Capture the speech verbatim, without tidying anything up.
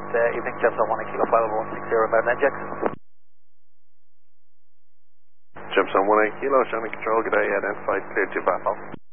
uh, evening, Gemzone one eight Kilo five over one six zero, about nine Jack. Gemzone one eight Kilo, Shannon Control, good day, identified, clear to Bravo.